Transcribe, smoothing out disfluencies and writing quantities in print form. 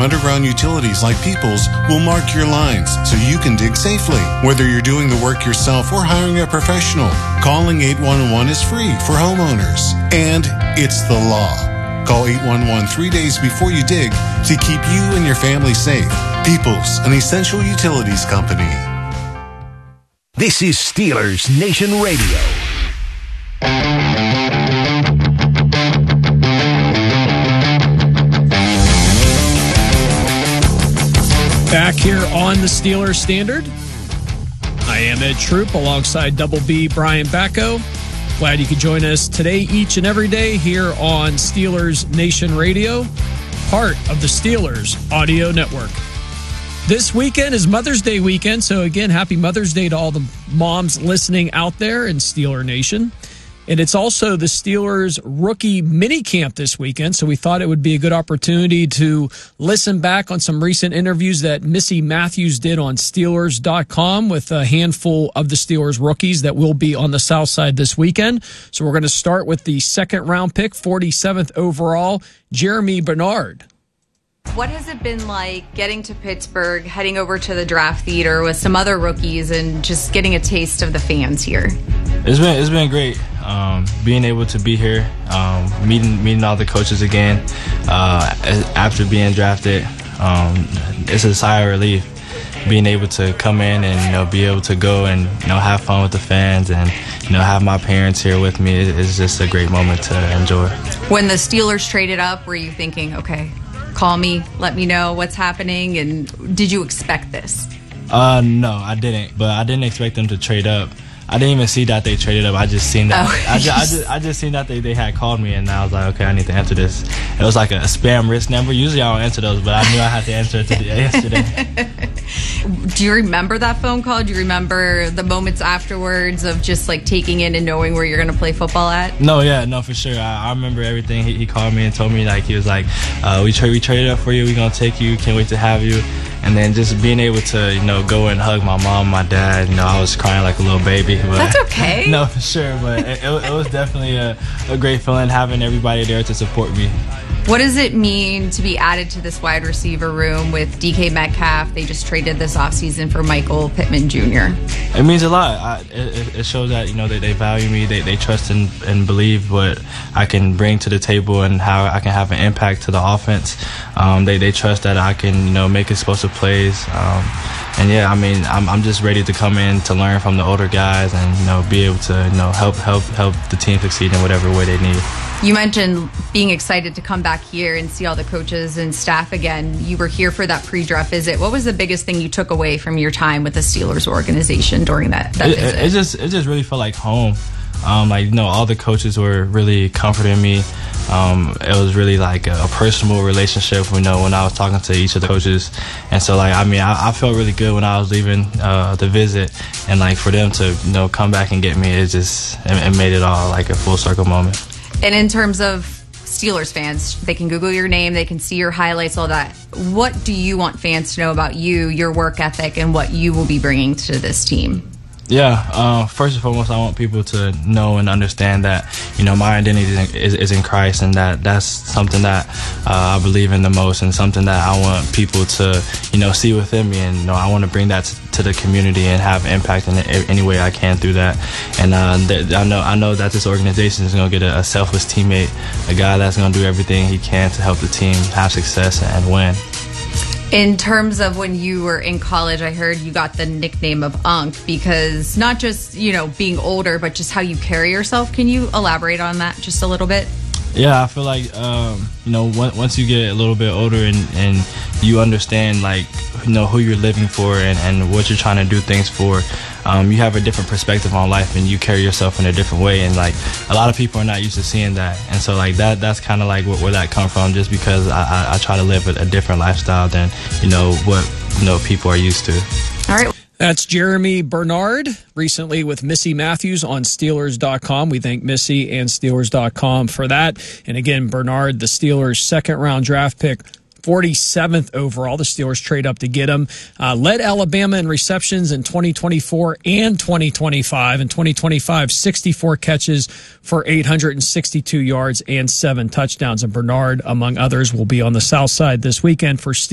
underground utilities like Peoples will mark your lines so you can dig safely. Whether you're doing the work yourself or hiring a professional, calling 811 is free for homeowners. And it's the law. Call 811 3 days before you dig to keep you and your family safe. Peoples, an essential utilities company. This is Steelers Nation Radio. Back here on the Steelers Standard. I am Ed Troop alongside Double B Brian Bacco. Glad you could join us today, each and every day here on Steelers Nation Radio, part of the Steelers Audio Network. This weekend is Mother's Day weekend, so again, happy Mother's Day to all the moms listening out there in Steeler Nation. And it's also the Steelers rookie minicamp this weekend, so we thought it would be a good opportunity to listen back on some recent interviews that Missy Matthews did on Steelers.com with a handful of the Steelers rookies that will be on the South Side this weekend. So we're going to start with the second-round pick, 47th overall, Jeremy Bernard. What has it been like getting to Pittsburgh, heading over to the draft theater with some other rookies and just getting a taste of the fans here? It's been great. Being able to be here, meeting all the coaches again after being drafted. It's a sigh of relief being able to come in and be able to go and have fun with the fans and have my parents here with me. It's just a great moment to enjoy. When the Steelers traded up, were you thinking, okay, call me, let me know what's happening, and did you expect this? No, I didn't. But I didn't expect them to trade up. I didn't even see that they traded up. I just seen that. I just seen that they had called me, and I was like, okay, I need to answer this. It was like a spam risk number. Usually I don't answer those, but I knew I had to answer it yesterday. Do you remember that phone call? Do you remember the moments afterwards of just like taking in and knowing where you're going to play football at? No, for sure. I remember everything. He called me and told me, like, he was like, we traded up for you. We're going to take you. Can't wait to have you. And then just being able to, go and hug my mom, my dad, I was crying like a little baby. But, that's okay. No, for sure. But it was definitely a great feeling having everybody there to support me. What does it mean to be added to this wide receiver room with DK Metcalf? They just traded this offseason for Michael Pittman Jr. It means a lot. It shows that, they value me. They trust and believe what I can bring to the table and how I can have an impact to the offense. They trust that I can, make explosive plays. And yeah, I'm just ready to come in to learn from the older guys and, be able to, help the team succeed in whatever way they need. You mentioned being excited to come back here and see all the coaches and staff again. You were here for that pre-draft visit. What was the biggest thing you took away from your time with the Steelers organization during that visit? It just really felt like home. All the coaches were really comforting me. It was really like a personal relationship, when I was talking to each of the coaches. And so, I felt really good when I was leaving the visit. And, for them to, come back and get me, it made it all like a full circle moment. And in terms of Steelers fans, they can Google your name, they can see your highlights, all that. What do you want fans to know about you, your work ethic, and what you will be bringing to this team? Yeah, first and foremost, I want people to know and understand that, my identity is in Christ, and that's something that I believe in the most, and something that I want people to, see within me. And, I want to bring that to the community and have impact in any way I can through that. And I know that this organization is going to get a selfless teammate, a guy that's going to do everything he can to help the team have success and win. In terms of when you were in college, I heard you got the nickname of Unk because not just, being older, but just how you carry yourself. Can you elaborate on that just a little bit? Yeah, I feel like, once you get a little bit older and you understand, who you're living for and what you're trying to do things for, you have a different perspective on life and you carry yourself in a different way. And, a lot of people are not used to seeing that. And so, that's kind of where that come from, just because I try to live a different lifestyle than, what people are used to. All right. That's Jeremy Bernard, recently with Missy Matthews on Steelers.com. We thank Missy and Steelers.com for that. And again, Bernard, the Steelers' second-round draft pick, 47th overall. The Steelers trade up to get him. Led Alabama in receptions in 2024 and 2025. In 2025, 64 catches for 862 yards and 7 touchdowns. And Bernard, among others, will be on the South Side this weekend for Steelers.